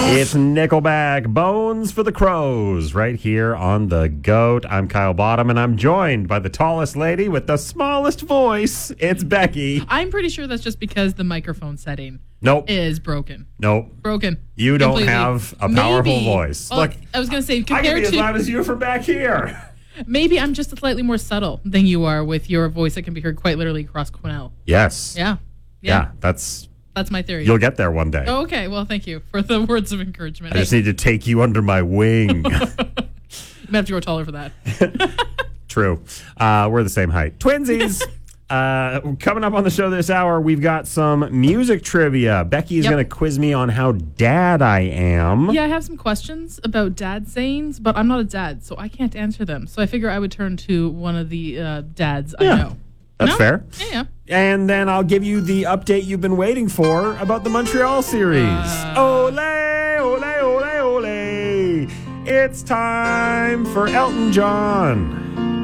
It's Nickelback, Bones for the Crows, right here on The GOAT. I'm Kyle Bottom, and I'm joined by the tallest lady with the smallest voice. It's Becky. I'm pretty sure that's just because the microphone setting is broken. Nope. Broken. You don't have a powerful voice. Well, Look, I was going to say, I can compared be as to... loud as you from back here. Maybe I'm just slightly more subtle than you are with your voice that can be heard quite literally across Quesnel. Yes. Yeah. That's my theory. You'll get there one day. Oh, okay. Well, thank you for the words of encouragement. I just need to take you under my wing. You might have to grow taller for that. True. We're the same height. Twinsies. Coming up on the show this hour, we've got some music trivia. Becky is going to quiz me on how dad I am. Yeah, I have some questions about dad sayings, but I'm not a dad, so I can't answer them. So I figure I would turn to one of the dads I know. That's fair. Yeah. And then I'll give you the update you've been waiting for about the Montreal series. Ole, ole, ole, ole. It's time for Elton John.